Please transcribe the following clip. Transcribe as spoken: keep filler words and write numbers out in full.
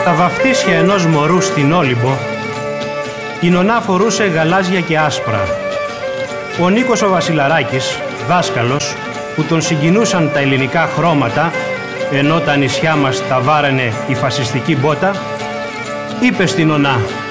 Στα βαφτίσια ενός μωρού στην Όλυμπο, η νονά φορούσε γαλάζια και άσπρα. Ο Νίκος ο Βασιλαράκης, δάσκαλος, που τον συγκινούσαν τα ελληνικά χρώματα, ενώ τα νησιά μας τα βάραινε η φασιστική μπότα, είπε στην νονά: